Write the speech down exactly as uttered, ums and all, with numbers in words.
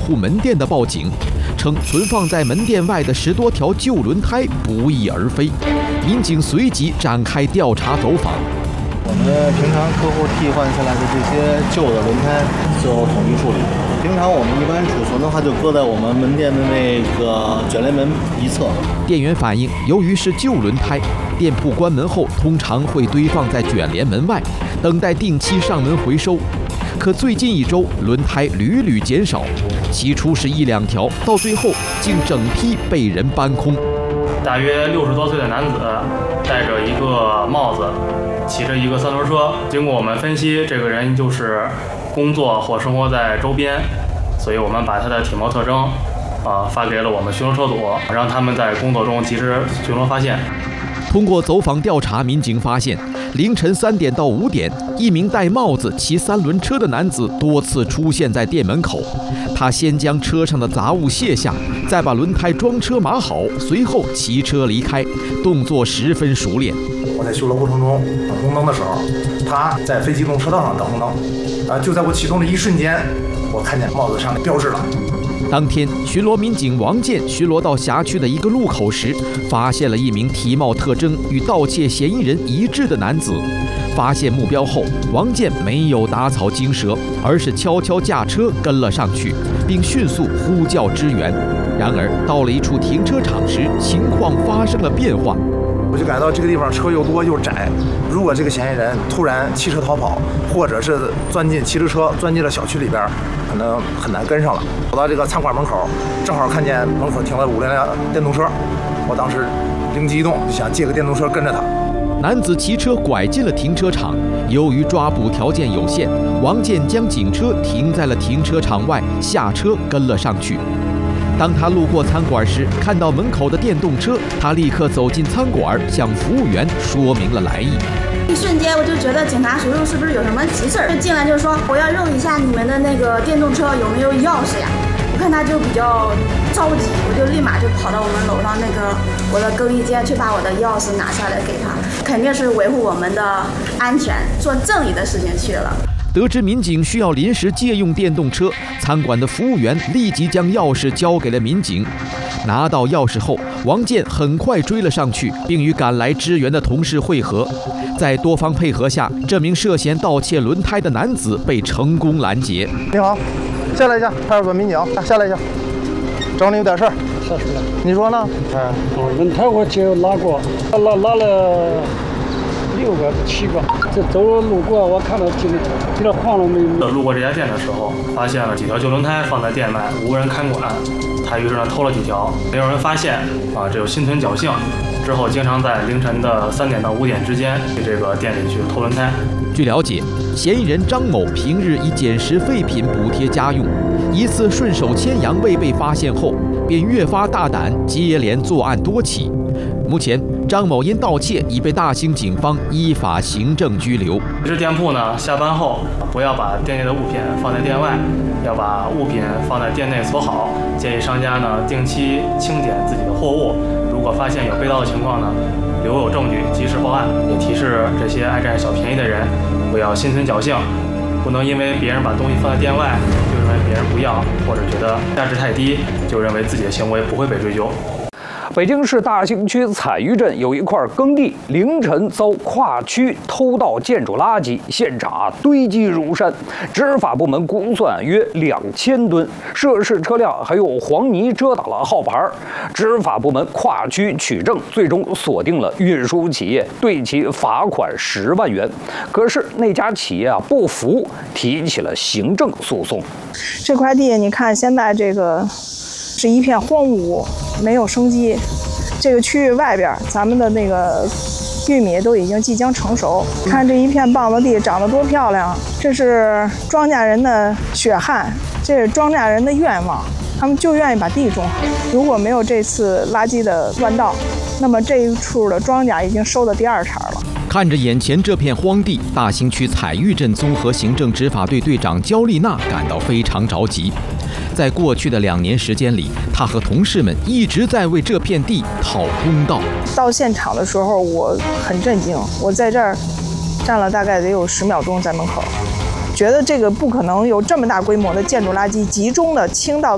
户门店的报警，称存放在门店外的十多条旧轮胎不翼而飞。民警随即展开调查走访。 我们平常客户替换下来的这些旧的轮胎就统一处理。平常我们一般储存的话，就搁在我们门店的那个卷帘门一侧。 店员反映，由于是旧轮胎，店铺关门后通常会堆放在卷帘门外，等待定期上门回收。可最近一周，轮胎屡屡减少，起初是一两条，到最后竟整批被人搬空。 大约六十多岁的男子，戴着一个帽子，骑着一个三轮车。经过我们分析，这个人就是工作或生活在周边，所以我们把他的体貌特征，啊、呃，发给了我们巡逻车组，让他们在工作中及时巡逻发现。 通过走访调查，民警发现，凌晨三点到五点，一名戴帽子骑三轮车的男子多次出现在店门口。他先将车上的杂物卸下，再把轮胎装车码好，随后骑车离开，动作十分熟练。 我在巡逻过程中等红灯的时候，他在非机动车道上等红灯，啊，就在我启动的一瞬间，我看见帽子上的标志了。 当天，巡逻民警王建巡逻到辖区的一个路口时，发现了一名体貌特征与盗窃嫌疑人一致的男子。发现目标后，王建没有打草惊蛇，而是悄悄驾车跟了上去，并迅速呼叫支援。然而，到了一处停车场时，情况发生了变化。 我就感觉到这个地方车又多又窄，如果这个嫌疑人突然弃车逃跑，或者是钻进骑着车钻进了小区里边，可能很难跟上了。走到这个餐馆门口，正好看见门口停了五辆辆电动车，我当时灵机一动，就想借个电动车跟着他。 男子骑车拐进了停车场，由于抓捕条件有限，王建将警车停在了停车场外，下车跟了上去。当他路过餐馆时，看到门口的电动车，他立刻走进餐馆，向服务员说明了来意。 一瞬间我就觉得警察叔叔是不是有什么急事儿，就进来就说我要认一下你们的那个电动车有没有钥匙呀。我看他就比较着急，我就立马就跑到我们楼上那个我的更衣间去把我的钥匙拿下来给他，肯定是维护我们的安全，做正义的事情去了。 得知民警需要临时借用电动车，餐馆的服务员立即将钥匙交给了民警。拿到钥匙后，王建很快追了上去，并与赶来支援的同事会合。在多方配合下，这名涉嫌盗窃轮胎的男子被成功拦截。 你好，下来一下，派出所民警，下来一下，找你有点事儿。 啥事了？ 你说呢？ 啊，哦，轮胎我就拉过，拉拉了。六个七个，这走了路过，我看到这个这个晃了没有？ 路过这家店的时候，发现了几条旧轮胎放在店外，无人看管。他于是呢偷了几条，没有人发现，啊，这有心存侥幸。之后经常在凌晨的三点到五点之间去这个店里去偷轮胎。 据了解，嫌疑人张某平日以捡拾废品补贴家用，一次顺手牵羊未被发现后，便越发大胆，接连作案多起。目前，张某因盗窃已被大兴警方依法行政拘留。 这店铺呢，下班后不要把店内的物品放在店外，要把物品放在店内锁好。建议商家呢定期清点自己的货物，如果发现有被盗的情况呢，留有证据及时报案。也提示这些爱占小便宜的人，不要心存侥幸，不能因为别人把东西放在店外，就认为别人不要，或者觉得价值太低，就认为自己的行为不会被追究。 北京市大兴区采玉镇有一块耕地，凌晨遭跨区偷盗建筑垃圾，现场啊堆积如山。执法部门估算约两千吨，涉事车辆还用黄泥遮挡了号牌。执法部门跨区取证，最终锁定了运输企业，对其罚款十万元。可是那家企业啊不服，提起了行政诉讼。 这块地，你看现在这个是一片荒芜，没有生机。这个区域外边，咱们的那个玉米都已经即将成熟。看这一片棒子地长得多漂亮，这是庄稼人的血汗，这是庄稼人的愿望，他们就愿意把地种好。如果没有这次垃圾的乱倒，那么这一处的庄稼已经收到第二茬了。 看着眼前这片荒地，大兴区采玉镇综合行政执法队队长焦丽娜感到非常着急。在过去的两年时间里，她和同事们一直在为这片地讨公道。 到现场的时候，我很震惊，我在这儿站了大概得有十秒钟在门口，觉得这个不可能有这么大规模的建筑垃圾集中的倾倒